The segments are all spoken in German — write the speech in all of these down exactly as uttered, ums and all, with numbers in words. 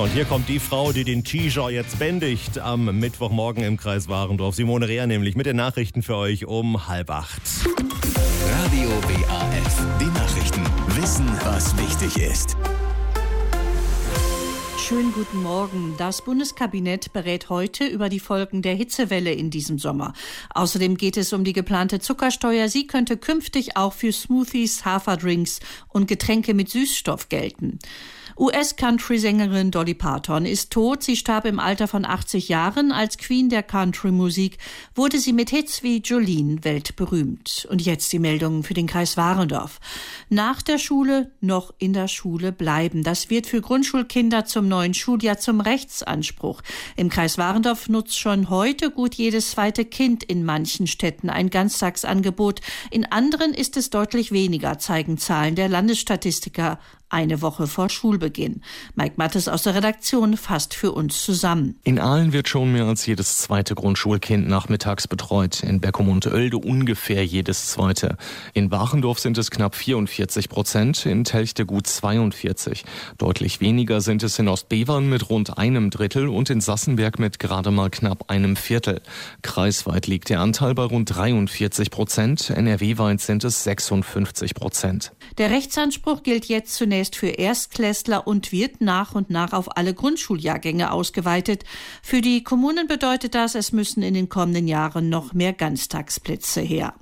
Und hier kommt die Frau, die den Tiger jetzt bändigt am Mittwochmorgen im Kreis Warendorf. Simone Reher nämlich mit den Nachrichten für euch um halb acht. Radio W A F, die Nachrichten. Wissen, was wichtig ist. Schönen guten Morgen. Das Bundeskabinett berät heute über die Folgen der Hitzewelle in diesem Sommer. Außerdem geht es um die geplante Zuckersteuer. Sie könnte künftig auch für Smoothies, Haferdrinks und Getränke mit Süßstoff gelten. U S-Country-Sängerin Dolly Parton ist tot. Sie starb im Alter von achtzig Jahren. Als Queen der Country-Musik wurde sie mit Hits wie Jolene weltberühmt. Und jetzt die Meldungen für den Kreis Warendorf. Nach der Schule noch in der Schule bleiben. Das wird für Grundschulkinder zum neuen Schuljahr zum Rechtsanspruch. Im Kreis Warendorf nutzt schon heute gut jedes zweite Kind in manchen Städten ein Ganztagsangebot. In anderen ist es deutlich weniger, zeigen Zahlen der Landesstatistiker eine Woche vor Schulbeginn. Mike Mattes aus der Redaktion fasst für uns zusammen. In Aalen wird schon mehr als jedes zweite Grundschulkind nachmittags betreut. In Beckum und Oelde ungefähr jedes zweite. In Warendorf sind es knapp vierundvierzig Prozent, in Telchte gut zweiundvierzig. Deutlich weniger sind es in Ostbevern mit rund einem Drittel und in Sassenberg mit gerade mal knapp einem Viertel. Kreisweit liegt der Anteil bei rund dreiundvierzig Prozent, N R W-weit sind es sechsundfünfzig Prozent. Der Rechtsanspruch gilt jetzt zunächst für Erstklässler und wird nach und nach auf alle Grundschuljahrgänge ausgeweitet. Für die Kommunen bedeutet das, es müssen in den kommenden Jahren noch mehr Ganztagsplätze her.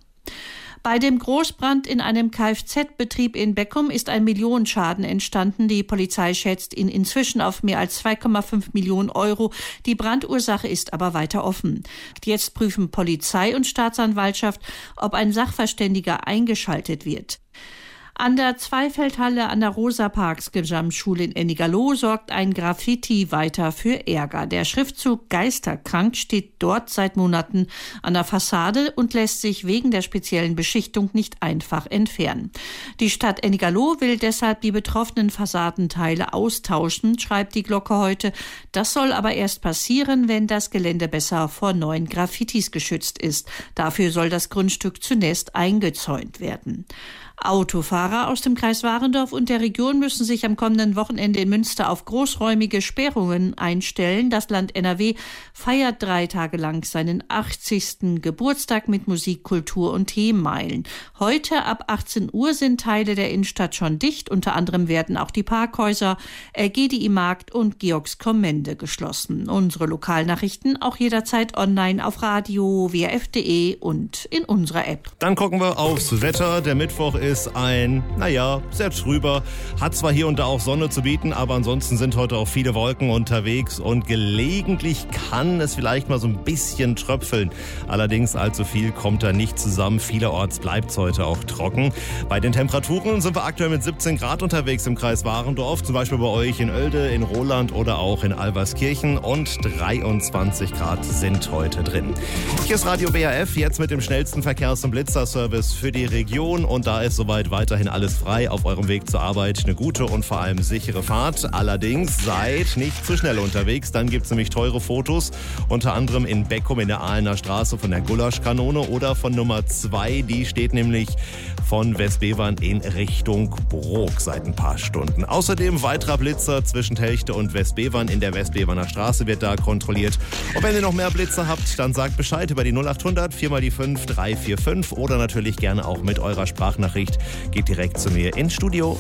Bei dem Großbrand in einem Kfz-Betrieb in Beckum ist ein Millionenschaden entstanden. Die Polizei schätzt ihn inzwischen auf mehr als zwei Komma fünf Millionen Euro. Die Brandursache ist aber weiter offen. Jetzt prüfen Polizei und Staatsanwaltschaft, ob ein Sachverständiger eingeschaltet wird. An der Zweifeldhalle an der Rosa-Parks Gesamtschule in Ennigerloh sorgt ein Graffiti weiter für Ärger. Der Schriftzug Geisterkrank steht dort seit Monaten an der Fassade und lässt sich wegen der speziellen Beschichtung nicht einfach entfernen. Die Stadt Ennigerloh will deshalb die betroffenen Fassadenteile austauschen, schreibt die Glocke heute. Das soll aber erst passieren, wenn das Gelände besser vor neuen Graffitis geschützt ist. Dafür soll das Grundstück zunächst eingezäunt werden. Autofahrer aus dem Kreis Warendorf und der Region müssen sich am kommenden Wochenende in Münster auf großräumige Sperrungen einstellen. Das Land N R W feiert drei Tage lang seinen achtzigsten Geburtstag mit Musik, Kultur und Themenmeilen. Heute ab achtzehn Uhr sind Teile der Innenstadt schon dicht. Unter anderem werden auch die Parkhäuser, G D I-Markt und Georgskommende geschlossen. Unsere Lokalnachrichten auch jederzeit online auf radio w a f punkt d e und in unserer App. Dann gucken wir aufs Wetter. Der Mittwoch ist ist ein, naja, sehr trüber. Hat zwar hier und da auch Sonne zu bieten, aber ansonsten sind heute auch viele Wolken unterwegs und gelegentlich kann es vielleicht mal so ein bisschen tröpfeln. Allerdings allzu viel kommt da nicht zusammen. Vielerorts bleibt es heute auch trocken. Bei den Temperaturen sind wir aktuell mit siebzehn Grad unterwegs im Kreis Warendorf, zum Beispiel bei euch in Oelde, in Roland oder auch in Alverskirchen und dreiundzwanzig Grad sind heute drin. Hier ist Radio W A F, jetzt mit dem schnellsten Verkehrs- und Blitzerservice für die Region und da ist soweit weiterhin alles frei auf eurem Weg zur Arbeit. Eine gute und vor allem sichere Fahrt. Allerdings seid nicht zu schnell unterwegs. Dann gibt es nämlich teure Fotos. Unter anderem in Beckum in der Aalener Straße von der Gulaschkanone oder von Nummer zwei. Die steht nämlich von Westbevern in Richtung Brok seit ein paar Stunden. Außerdem weiterer Blitzer zwischen Telchte und Westbevern in der Westbeverner Straße wird da kontrolliert. Und wenn ihr noch mehr Blitzer habt, dann sagt Bescheid über die null acht hundert vier mal die fünf drei vier fünf oder natürlich gerne auch mit eurer Sprachnachricht. Geht direkt zu mir ins Studio.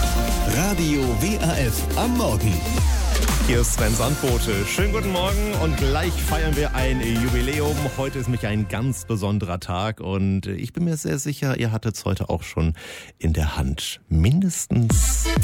Radio W A F am Morgen. Hier ist Sven Sandbote. Schönen guten Morgen und gleich feiern wir ein Jubiläum. Heute ist nämlich ein ganz besonderer Tag und ich bin mir sehr sicher, ihr hattet es heute auch schon in der Hand. Mindestens